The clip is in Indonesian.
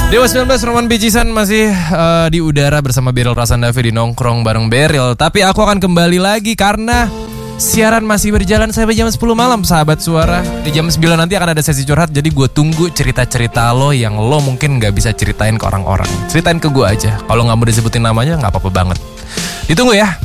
Dewa 19 Roman Bicisan masih di udara bersama Beryl Rasandavi di Nongkrong bareng Beryl. Tapi aku akan kembali lagi karena siaran masih berjalan sampai jam 10 malam sahabat suara. Di jam 9 nanti akan ada sesi curhat. Jadi gue tunggu cerita-cerita lo yang lo mungkin gak bisa ceritain ke orang-orang. Ceritain ke gue aja. Kalau gak mau disebutin namanya gak apa-apa banget. Ditunggu ya.